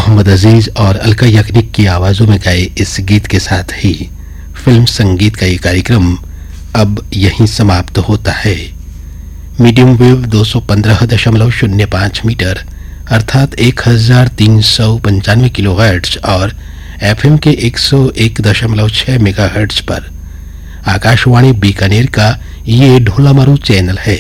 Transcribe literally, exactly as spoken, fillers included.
मोहम्मद अजीज और अलका याग्निक की आवाजों में गाए इस गीत के साथ ही फिल्म संगीत का ये कार्यक्रम अब यहीं समाप्त होता है। मीडियम वेव दो सौ पंद्रह दशमलव शून्य पाँच मीटर अर्थात एक हजार तीन सौ पंचानवे किलो हर्ट्ज और एफएम के एक सौ एक दशमलव छह मेगा हर्ट्ज पर आकाशवाणी बीकानेर का ये ढोलामारू चैनल है।